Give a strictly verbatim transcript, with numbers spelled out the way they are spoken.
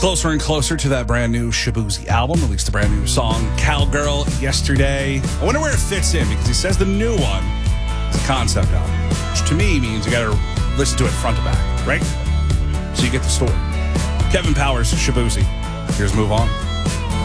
Closer and closer to that brand new Shaboozey album. Released a brand new song, Cowgirl, yesterday. I wonder where it fits in, because he says the new one is a concept album, which to me means you got to listen to it front to back, right? So you get the story. Kevin Powers, Shaboozey. Here's Move On.